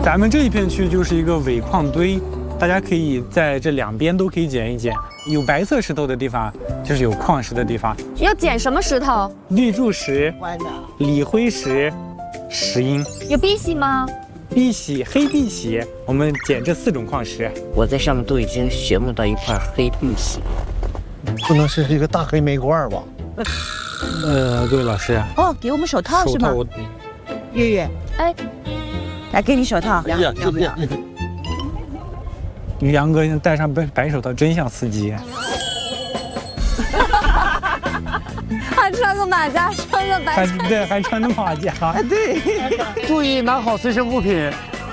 咱们这一片区就是一个尾矿堆，大家可以在这两边都可以捡一捡。有白色石头的地方，就是有矿石的地方。 要捡什么石头？ 绿柱石、锂辉石、石英。 有碧玺吗？ 碧玺、黑碧玺，我们捡这4种矿石。 我在上面都已经寻摸到一块黑碧玺， 不能是一个大黑煤罐吧？ 各位老师， 哦，给我们手套是吗？月月， 哎， 来给你手套， 要不要？ 杨哥戴上白手套，真像司机。 还穿个马甲，穿个白衬。 对，还穿着马甲。 对， 注意拿好随身物品。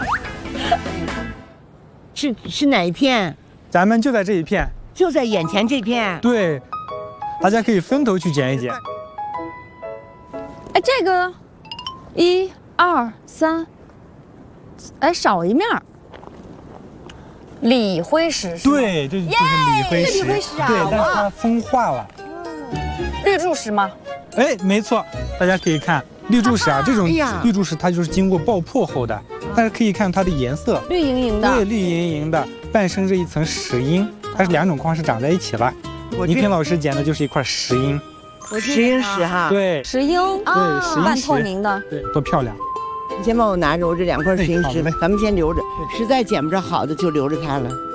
是哪一片？ 咱们就在这一片。 就在眼前这片。 对，大家可以分头去捡一捡。 哎，这个，1、2、3，哎，少一面儿。锂辉石是吗？ 对，这就是锂辉石。 锂辉石啊！ 对，但是它风化了。 绿柱石吗？ 哎，没错，大家可以看绿柱石啊，这种哎呀绿柱石它就是经过爆破后的，大家可以看它的颜色， 绿莹莹的。 对，绿莹莹的，伴生着一层石英，它是2种矿石长在一起了。倪萍老师捡的就是一块石英， 石英石哈。 对， 石英对，石英半石透明的。 对，多漂亮。 你先帮我拿着，我这2块石英石哎好嘞， 咱们先留着，实在捡不着好的就留着它了。